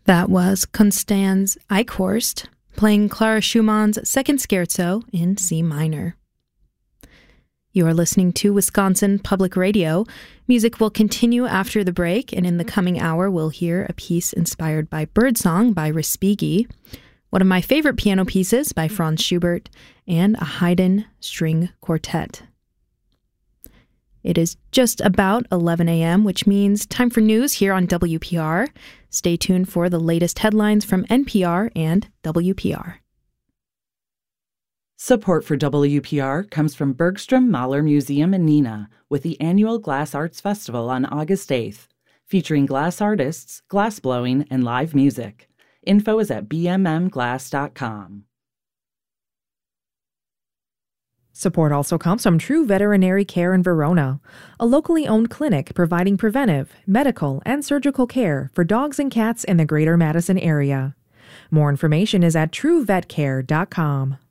That was Constanze Eichhorst playing Clara Schumann's Second Scherzo in C minor. You are listening to Wisconsin Public Radio. Music will continue after the break, and in the coming hour we'll hear a piece inspired by Birdsong by Respighi, one of my favorite piano pieces by Franz Schubert, and a Haydn string quartet. It is just about 11 a.m., which means time for news here on WPR. Stay tuned for the latest headlines from NPR and WPR. Support for WPR comes from Bergstrom Mahler Museum in Neenah with the annual Glass Arts Festival on August 8th, featuring glass artists, glass blowing, and live music. Info is at bmmglass.com. Support also comes from True Veterinary Care in Verona, a locally owned clinic providing preventive, medical, and surgical care for dogs and cats in the greater Madison area. More information is at truevetcare.com.